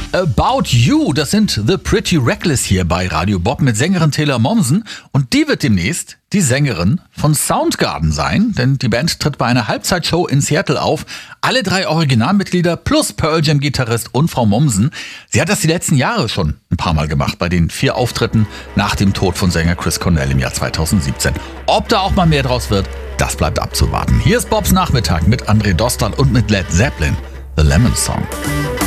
About You, das sind The Pretty Reckless hier bei Radio Bob mit Sängerin Taylor Momsen. Und die wird demnächst die Sängerin von Soundgarden sein, denn die Band tritt bei einer Halbzeitshow in Seattle auf. Alle 3 Originalmitglieder plus Pearl Jam Gitarrist und Frau Momsen. Sie hat das die letzten Jahre schon ein paar Mal gemacht, bei den 4 Auftritten nach dem Tod von Sänger Chris Cornell im Jahr 2017. Ob da auch mal mehr draus wird, das bleibt abzuwarten. Hier ist Bobs Nachmittag mit André Dostal und mit Led Zeppelin, The Lemon Song.